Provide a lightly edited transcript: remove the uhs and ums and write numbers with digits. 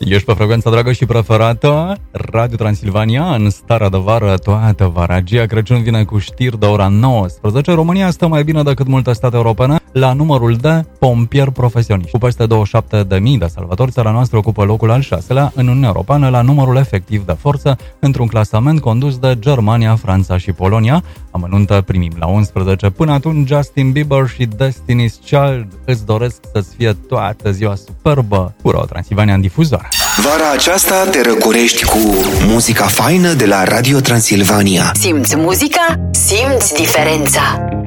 Ești pe frecvența dragă și preferată, Radio Transilvania, în starea de vară toată vara. Gia Crăciun vine cu știri de ora 19. România stă mai bine decât multe state europene la numărul de pompieri profesioniști. Cu peste 27.000 de salvatori, țara noastră ocupă locul al 6-lea în Uniunea Europeană la numărul efectiv de forță, într-un clasament condus de Germania, Franța și Polonia. Amănuntă primim la 11. Până atunci, Justin Bieber și Destiny's Child îți doresc să-ți fie toată ziua superbă cu Radio Transilvania în difuzor. Vara aceasta te răcorești cu muzica faină de la Radio Transilvania. Simți muzica? Simți diferența!